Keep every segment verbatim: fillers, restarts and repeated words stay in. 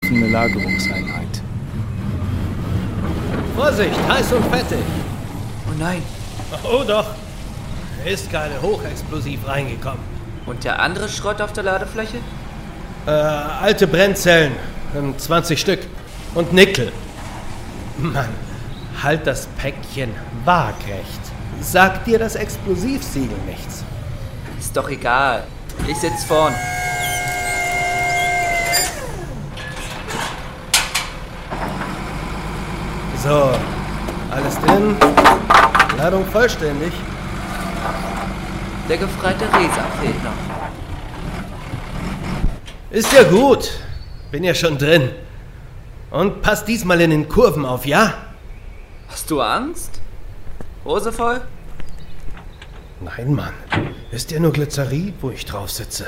offene Lagerungseinheit. Vorsicht, heiß und fettig. Oh nein. Oh doch. Da ist gerade hochexplosiv reingekommen. Und der andere Schrott auf der Ladefläche? Äh, alte Brennzellen. zwanzig Stück. Und Nickel. Mann, halt das Päckchen waagrecht. Sagt dir das Explosivsiegel nichts? Ist doch egal. Ich sitz vorn. So, alles drin. Ladung vollständig. Der gefreite Resa fehlt noch. Ist ja gut. Bin ja schon drin. Und pass diesmal in den Kurven auf, ja? Hast du Angst? Hose voll? Nein, Mann. Ist ja nur Glycerin, wo ich drauf sitze.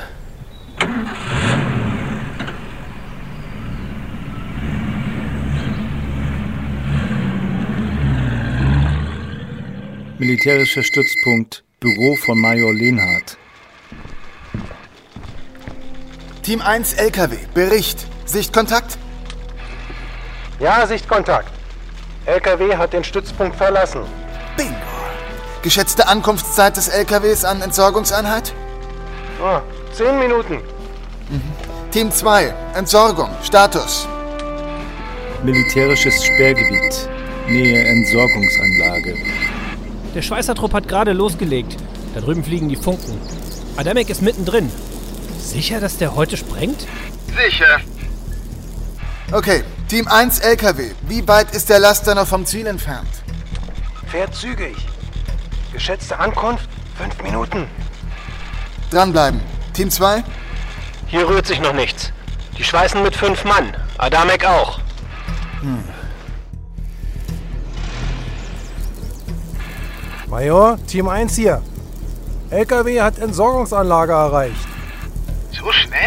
Militärischer Stützpunkt, Büro von Major Lenhardt. Team eins L K W, Bericht. Sichtkontakt? Ja, Sichtkontakt. L K W hat den Stützpunkt verlassen. Bingo. Geschätzte Ankunftszeit des L K Ws an Entsorgungseinheit? Oh, zehn Minuten. Mhm. Team zwei, Entsorgung, Status. Militärisches Sperrgebiet, Nähe Entsorgungsanlage. Der Schweißertrupp hat gerade losgelegt. Da drüben fliegen die Funken. Adamek ist mittendrin. Sicher, dass der heute sprengt? Sicher. Okay, Team eins L K W. Wie weit ist der Laster noch vom Ziel entfernt? Fährt zügig. Geschätzte Ankunft, fünf Minuten. Dranbleiben. Team zwei? Hier rührt sich noch nichts. Die schweißen mit fünf Mann. Adamek auch. Hm. Major, Team eins hier. L K W hat Entsorgungsanlage erreicht. So schnell?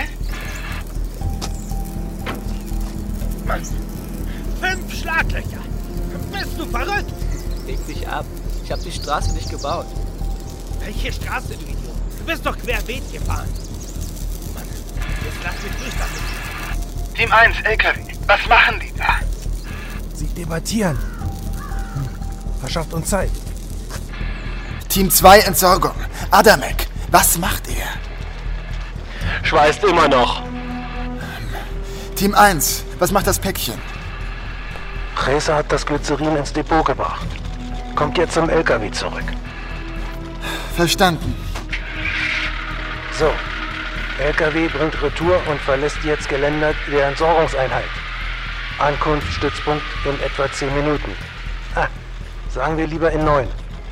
Mann, fünf Schlaglöcher. Bist du verrückt? Leg dich ab. Ich hab die Straße nicht gebaut. Welche Straße, du Idiot? Du bist doch querbeet gefahren. Mann, jetzt lass mich durch damit. Team eins L K W, was machen die da? Sie debattieren. Hm. Verschafft uns Zeit. Team zwei Entsorgung. Adamek, was macht ihr? Schweißt immer noch. Team eins, was macht das Päckchen? Reza hat das Glycerin ins Depot gebracht. Kommt jetzt zum L K W zurück. Verstanden. So, L K W bringt Retour und verlässt jetzt Geländer der Entsorgungseinheit. Ankunft Stützpunkt in etwa zehn Minuten. Ah, sagen wir lieber in neun.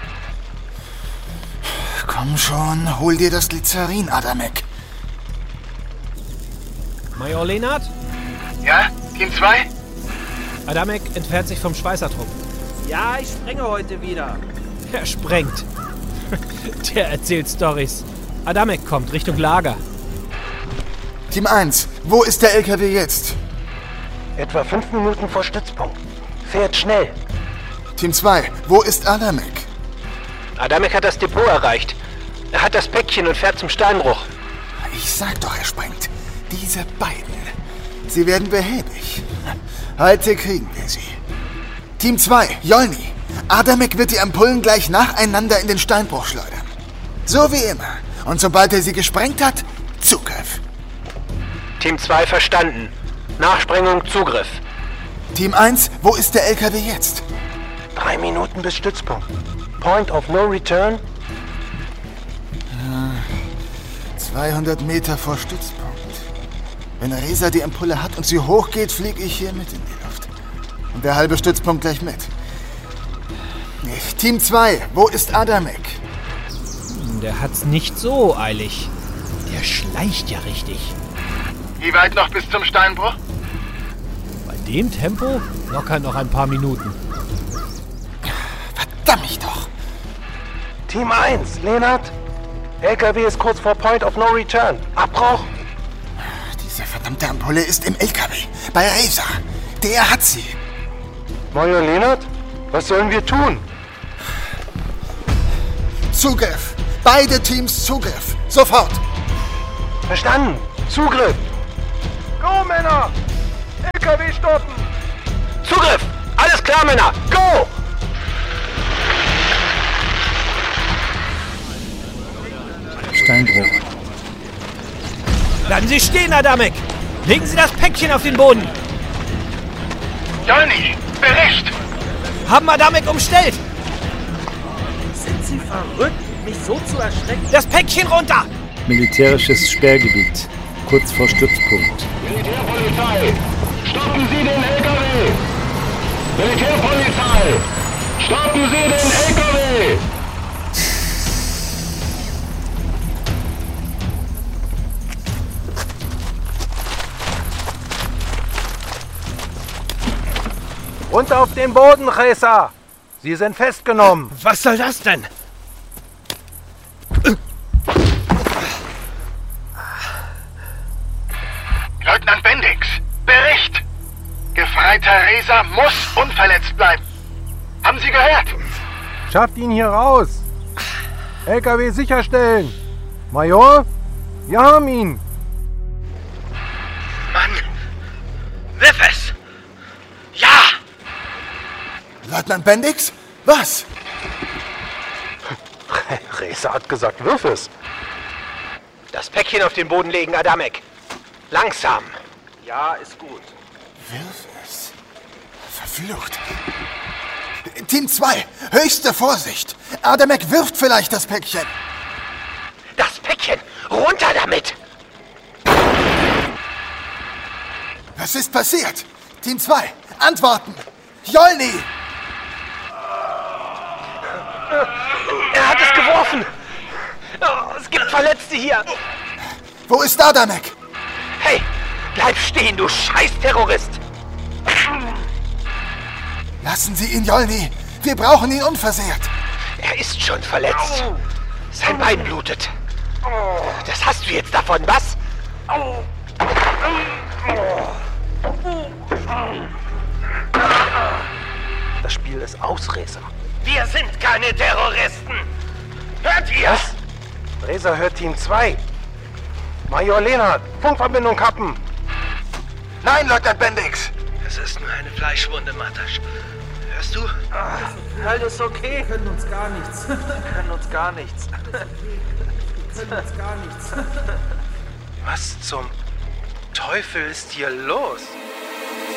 Komm schon, hol dir das Glycerin, Adamek. Major Lenhardt? Ja, Team zwei? Adamek entfernt sich vom Schweißertrupp. Ja, ich sprenge heute wieder. Er sprengt. Der erzählt Storys. Adamek kommt Richtung Lager. Team eins, wo ist der L K W jetzt? Etwa fünf Minuten vor Stützpunkt. Fährt schnell. Team zwei, wo ist Adamek? Adamek hat das Depot erreicht. Er hat das Päckchen und fährt zum Steinbruch. Ich sag doch, er sprengt. Diese beiden. Sie werden behäbig. Heute kriegen wir sie. Team zwei, Jolny. Adamek wird die Ampullen gleich nacheinander in den Steinbruch schleudern. So wie immer. Und sobald er sie gesprengt hat, Zugriff. Team zwei verstanden. Nachsprengung, Zugriff. Team eins, wo ist der L K W jetzt? Drei Minuten bis Stützpunkt. Point of no return? zweihundert Meter vor Stützpunkt. Wenn Reza die Ampulle hat und sie hochgeht, fliege ich hier mit in die Luft. Und der halbe Stützpunkt gleich mit. Team zwei, wo ist Adamek? Der hat's nicht so eilig. Der schleicht ja richtig. Wie weit noch bis zum Steinbruch? Bei dem Tempo locker noch ein paar Minuten. Verdammt doch! Team eins, Lenhardt. L K W ist kurz vor Point of no return. Abbruch! Diese verdammte Ampulle ist im L K W. Bei Reza. Der hat sie. Major Lenhardt? Was sollen wir tun? Zugriff. Beide Teams Zugriff. Sofort. Verstanden. Zugriff. Go, Männer! klar, Männer! Go! Steinbruch. Bleiben Sie stehen, Adamek! Legen Sie das Päckchen auf den Boden! Jolny, Bericht! Haben Adamek umstellt! Sind Sie verrückt, mich so zu erschrecken? Das Päckchen runter! Militärisches Sperrgebiet. Kurz vor Stützpunkt. Militärpolizei! Stoppen Sie den L K W! Militärpolizei! Stoppen Sie den L K W! Runter auf den Boden, Reza! Sie sind festgenommen. Was soll das denn? Leutnant Bendix, Bericht! Gefreiter Reza muss unverletzt bleiben. Haben Sie gehört? Schafft ihn hier raus. L K W sicherstellen. Major, wir haben ihn. Mann! Wirf es! Ja! Leutnant Bendix? Was? Reza hat gesagt, wirf es. Das Päckchen auf den Boden legen, Adamek. Langsam. Ja, ist gut. Wirf es. Verflucht. Team zwei, höchste Vorsicht. Adamek wirft vielleicht das Päckchen. Das Päckchen! Runter damit! Was ist passiert? Team zwei, antworten. Jolny! Er hat es geworfen! Oh, es gibt Verletzte hier! Wo ist Adamek? Hey! Bleib stehen, du Scheiß-Terrorist! Lassen Sie ihn, Jolny. Wir brauchen ihn unversehrt. Er ist schon verletzt. Sein Bein blutet. Das hast du jetzt davon, was? Das Spiel ist aus, Reza. Wir sind keine Terroristen! Hört ihr? Was? Reza hört Team zwei. Major Lenard, Funkverbindung kappen. Nein, Leutnant Bendix. Es ist nur eine Fleischwunde, Matasch. Hörst du? Alles okay. Wir können uns gar nichts. Wir können uns gar nichts. Wir können uns gar nichts. Was zum Teufel ist hier los?